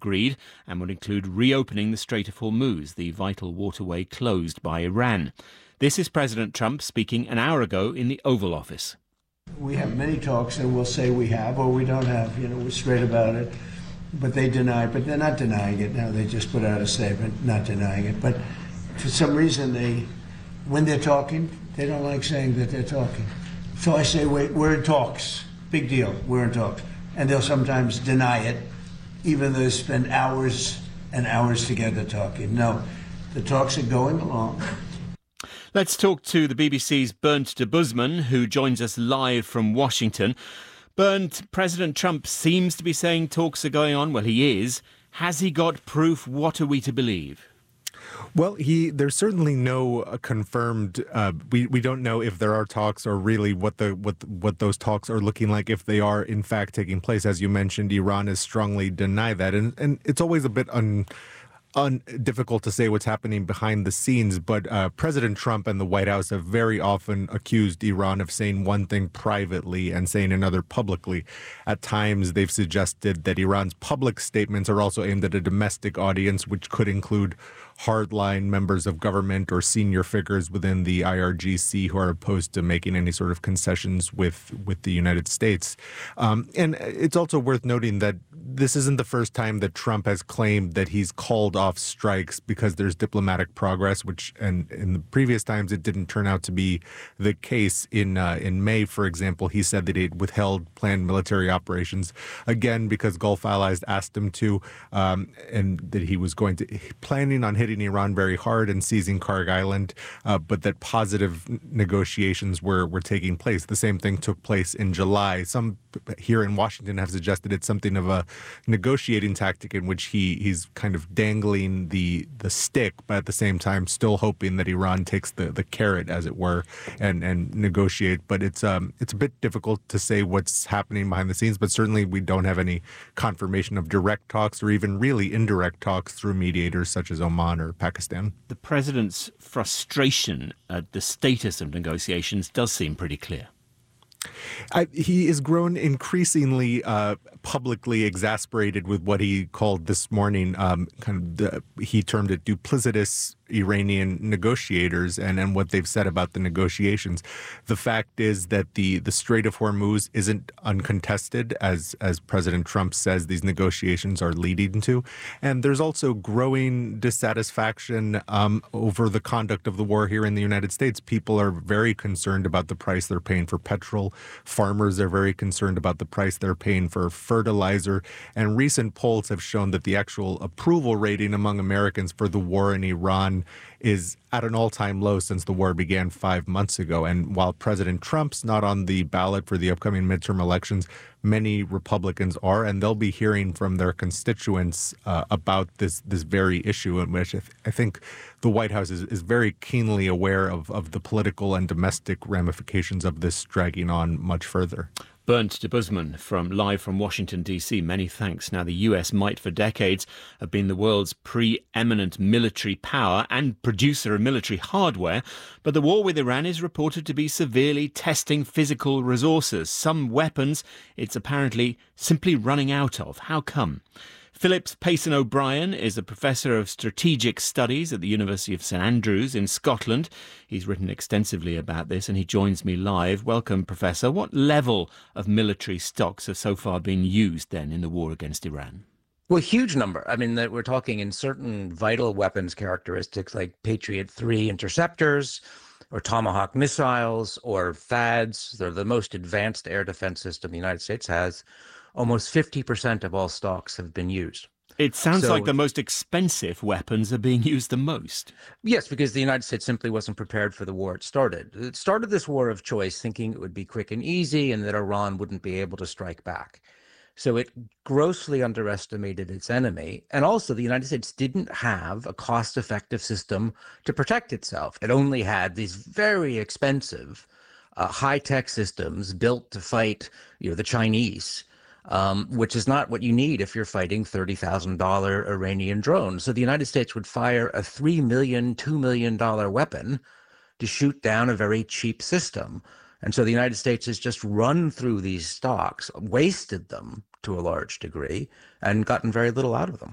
agreed and would include reopening the Strait of Hormuz, the vital waterway closed by Iran. This is President Trump speaking an hour ago in the Oval Office. We have many talks, and we'll say we have or we don't have. We're straight about it. But they deny, but they're not denying it now. They just put out a statement not denying it. But for some reason, when they're talking, they don't like saying that they're talking. So I say, wait, we're in talks. Big deal, we're in talks. And they'll sometimes deny it, even though they spend hours and hours together talking. No, the talks are going along. Let's talk to the BBC's Bernd de Busman, who joins us live from Washington. Bernd, President Trump seems to be saying talks are going on. Well, he is. Has he got proof? What are we to believe? Well, there's certainly no confirmed. We don't know if there are talks or really what those talks are looking like, if they are in fact taking place. As you mentioned, Iran has strongly denied that, and it's always a bit difficult to say what's happening behind the scenes, but President Trump and the White House have very often accused Iran of saying one thing privately and saying another publicly. At times, they've suggested that Iran's public statements are also aimed at a domestic audience, which could include hardline members of government or senior figures within the IRGC who are opposed to making any sort of concessions with the United States. And it's also worth noting that this isn't the first time that Trump has claimed that he's called off strikes because there's diplomatic progress, and in the previous times it didn't turn out to be the case. In May, for example, he said that he'd withheld planned military operations, again because Gulf allies asked him to, and that he was planning on hitting Iran very hard and seizing Karg Island, but that positive negotiations were taking place. The same thing took place in July. Some here in Washington have suggested it's something of a negotiating tactic in which he's kind of dangling the stick, but at the same time still hoping that Iran takes the carrot, as it were, and negotiate. But it's a bit difficult to say what's happening behind the scenes, but certainly we don't have any confirmation of direct talks or even really indirect talks through mediators such as Oman or Pakistan. The president's frustration at the status of negotiations does seem pretty clear. He has grown increasingly publicly exasperated with what he called this morning, he termed it duplicitous Iranian negotiators and what they've said about the negotiations. The fact is that the Strait of Hormuz isn't uncontested, as President Trump says these negotiations are leading to. And there's also growing dissatisfaction over the conduct of the war here in the United States. People are very concerned about the price they're paying for petrol. Farmers are very concerned about the price they're paying for fertilizer. And recent polls have shown that the actual approval rating among Americans for the war in Iran is at an all-time low since the war began 5 months ago. And while President Trump's not on the ballot for the upcoming midterm elections, many Republicans are, and they'll be hearing from their constituents about this very issue, in which I think the White House is very keenly aware of the political and domestic ramifications of this dragging on much further. Bernd de Busman live from Washington, D.C. Many thanks. Now, the US might for decades have been the world's preeminent military power and producer of military hardware, but the war with Iran is reported to be severely testing physical resources. Some weapons it's apparently simply running out of. How come? Phillips Payson O'Brien is a professor of strategic studies at the University of St Andrews in Scotland. He's written extensively about this and he joins me live. Welcome, Professor. What level of military stocks have so far been used then in the war against Iran? Well, huge number. I mean, that we're talking in certain vital weapons characteristics like Patriot 3 interceptors or Tomahawk missiles or THAADs. They're the most advanced air defense system the United States has. Almost 50% of all stocks have been used. It sounds like the most expensive weapons are being used the most. Yes, because the United States simply wasn't prepared for the war it started. It started this war of choice thinking it would be quick and easy and that Iran wouldn't be able to strike back. So it grossly underestimated its enemy. And also the United States didn't have a cost-effective system to protect itself. It only had these very expensive high-tech systems built to fight the Chinese. Which is not what you need if you're fighting $30,000 Iranian drones. So the United States would fire a $3 million, $2 million weapon to shoot down a very cheap system. And so the United States has just run through these stocks, wasted them to a large degree, and gotten very little out of them.